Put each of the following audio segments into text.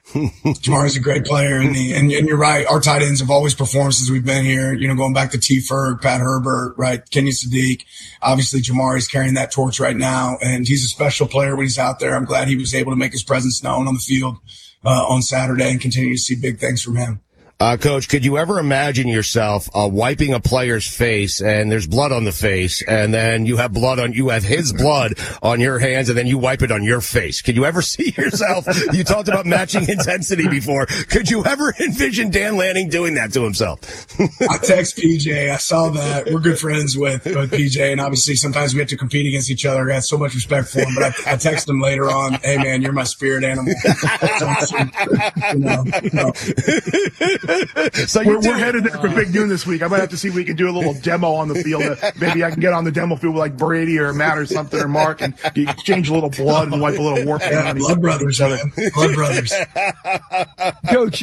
Jamari's a great player, and you're right. Our tight ends have always performed since we've been here. Going back to T. Ferg, Pat Herbert, right? Kenny Sadiq. Obviously, Jamari's carrying that torch right now, and he's a special player when he's out there. I'm glad he was able to make his presence known on the field on Saturday and continue to see big things from him. Coach, could you ever imagine yourself wiping a player's face and there's blood on the face, and then you have his blood on your hands, and then you wipe it on your face? Could you ever see yourself? You talked about matching intensity before. Could you ever envision Dan Lanning doing that to himself? I text PJ. I saw that. We're good friends with PJ, and obviously sometimes we have to compete against each other. I got so much respect for him, but I text him later on, "Hey man, you're my spirit animal." So we're headed there for Big Noon this week. I might have to see if we can do a little demo on the field. Maybe I can get on the demo field with like Brady or Matt or something, or Mark, and exchange a little blood and wipe a little warp on blood brothers, man. Blood brothers. Coach,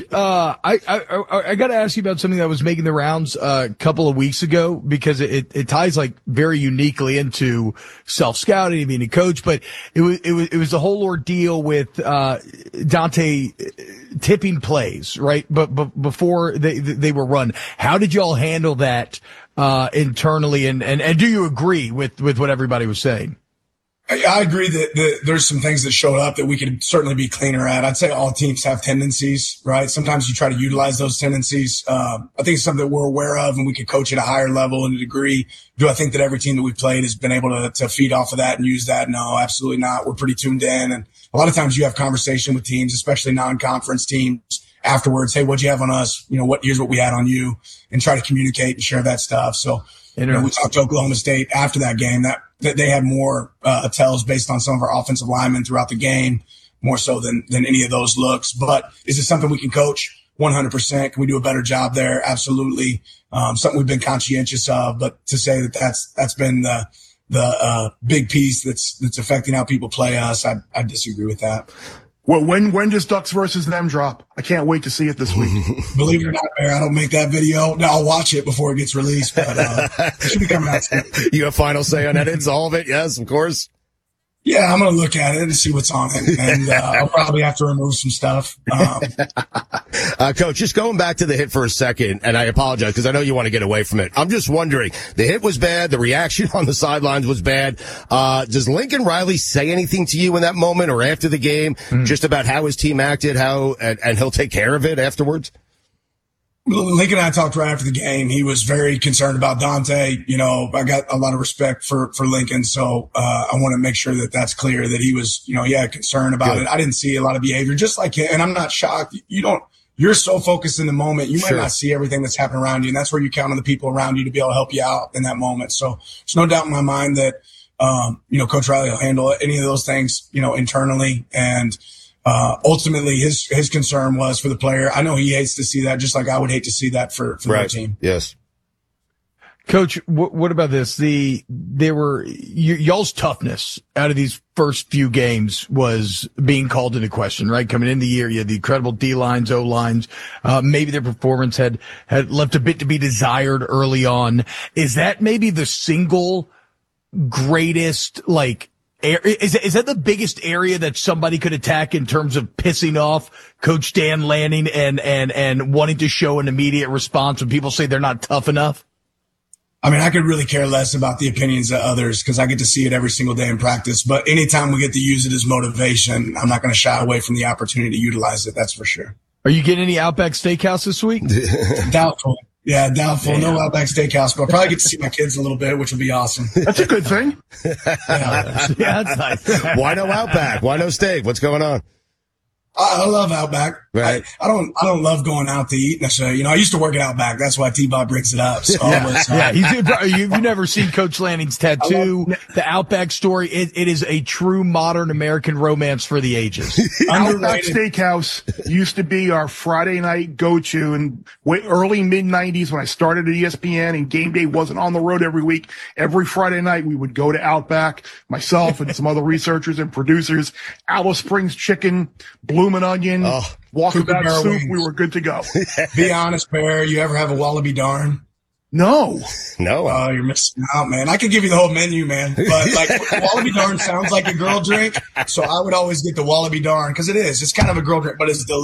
I got to ask you about something that was making the rounds a couple of weeks ago, because it ties like very uniquely into self-scouting, being a coach, but it was the whole ordeal with Dante tipping plays, right? But before they were run, how did y'all handle that internally? And do you agree with what everybody was saying? I agree that there's some things that showed up that we could certainly be cleaner at. I'd say all teams have tendencies, right? Sometimes you try to utilize those tendencies. I think it's something that we're aware of, and we could coach at a higher level and a degree. Do I think that every team that we've played has been able to feed off of that and use that? No, absolutely not. We're pretty tuned in. And a lot of times you have conversation with teams, especially non-conference teams, afterwards. Hey, what'd you have on us? Here's what we had on you, and try to communicate and share that stuff. So, we talked to Oklahoma State after that game that they had more tells based on some of our offensive linemen throughout the game, more so than any of those looks. But is it something we can coach? 100%. Can we do a better job there? Absolutely. Something we've been conscientious of, but to say that that's been the big piece that's affecting how people play us, I disagree with that. Well, when does Ducks versus them drop? I can't wait to see it this week. Believe it or not, Bear, I don't make that video. No, I'll watch it before it gets released, but it should be coming out soon. You have final say on edits, all of it? Yes, of course. Yeah, I'm going to look at it and see what's on it, and I'll probably have to remove some stuff. Coach, just going back to the hit for a second, and I apologize because I know you want to get away from it. I'm just wondering, the hit was bad, the reaction on the sidelines was bad. Does Lincoln Riley say anything to you in that moment or after the game, just about how his team acted, and he'll take care of it afterwards? Lincoln and I talked right after the game. He was very concerned about Dante. I got a lot of respect for Lincoln. So, I want to make sure that that's clear that he was, he had concern about it. I didn't see a lot of behavior just like him. And I'm not shocked. You're so focused in the moment. You might not see everything that's happening around you. And that's where you count on the people around you to be able to help you out in that moment. So there's no doubt in my mind that, Coach Riley will handle any of those things, internally. And, ultimately his concern was for the player. I know he hates to see that, just like I would hate to see that for their team. Yes. Coach, what about this? Y'all's toughness out of these first few games was being called into question, right? Coming in the year, you had the incredible D lines, O lines. Maybe their performance had left a bit to be desired early on. Is that maybe the single greatest, is that the biggest area that somebody could attack in terms of pissing off Coach Dan Lanning and wanting to show an immediate response when people say they're not tough enough? I mean, I could really care less about the opinions of others because I get to see it every single day in practice. But anytime we get to use it as motivation, I'm not going to shy away from the opportunity to utilize it. That's for sure. Are you getting any Outback Steakhouse this weque? Doubtful. Yeah, doubtful. Damn. No Outback Steakhouse, but I'll probably get to see my kids a little bit, which will be awesome. That's a good thing. Yeah, that's nice. Why no Outback? Why no steak? What's going on? I love Outback. Right. I don't love going out to eat necessarily. I used to work at Outback. That's why T-Bob brings it up. So you've never seen Coach Lanning's tattoo, the Outback story. It is a true modern American romance for the ages. Outback Steakhouse used to be our Friday night go-to in early mid-90s when I started at ESPN and game day wasn't on the road every week. Every Friday night we would go to Outback, myself and some other researchers and producers, Alice Springs chicken, bloomin' onion, walkabout soup. Wings. We were good to go. Be honest, Bear. You ever have a Wallaby Darn? No. Oh, you're missing out, man. I could give you the whole menu, man. But Wallaby Darn sounds like a girl drink. So I would always get the Wallaby Darn because it is. It's kind of a girl drink, but it's delicious.